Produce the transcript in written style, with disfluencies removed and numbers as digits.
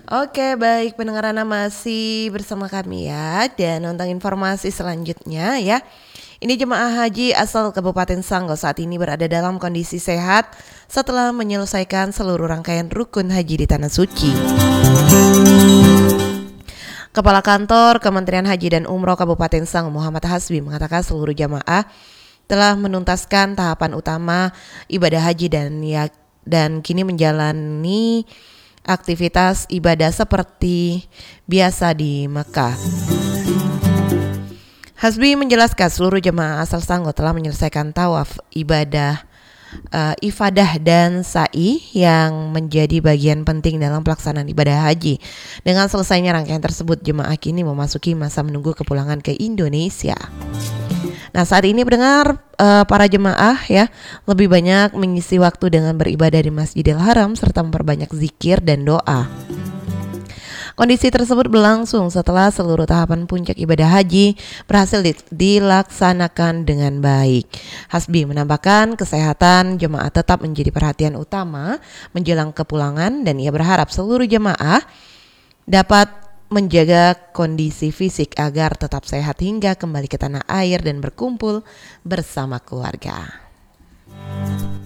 Oke, baik pendengar Ana masih bersama kami ya. Dan untuk informasi selanjutnya ya. Ini jemaah haji asal Kabupaten Sanggau saat ini berada dalam kondisi sehat setelah menyelesaikan seluruh rangkaian rukun haji di Tanah Suci. Kepala Kantor Kementerian Haji dan Umroh Kabupaten Sanggau Muhammad Hasbi mengatakan seluruh jamaah telah menuntaskan tahapan utama ibadah haji dan kini menjalani aktivitas ibadah seperti biasa di Mekah. Hasbi menjelaskan seluruh jemaah asal Sanggau telah menyelesaikan tawaf ifadah dan sa'i yang menjadi bagian penting dalam pelaksanaan ibadah haji. Dengan selesainya rangkaian tersebut, jemaah kini memasuki masa menunggu kepulangan ke Indonesia. Nah, saat ini pendengar para jemaah ya lebih banyak mengisi waktu dengan beribadah di Masjidil Haram serta memperbanyak zikir dan doa. Kondisi tersebut berlangsung setelah seluruh tahapan puncak ibadah haji berhasil dilaksanakan dengan baik. Hasbi menambahkan kesehatan jemaah tetap menjadi perhatian utama menjelang kepulangan dan ia berharap seluruh jemaah dapat menjaga kondisi fisik agar tetap sehat hingga kembali ke tanah air dan berkumpul bersama keluarga.